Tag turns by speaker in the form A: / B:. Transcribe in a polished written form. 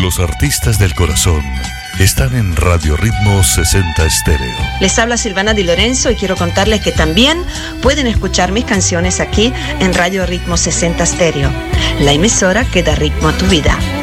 A: Los artistas del corazón están en Radio Ritmo 60 Estéreo.
B: Les habla Silvana Di Lorenzo y quiero contarles que también pueden escuchar mis canciones aquí en Radio Ritmo 60 Estéreo, la emisora que da ritmo a tu vida.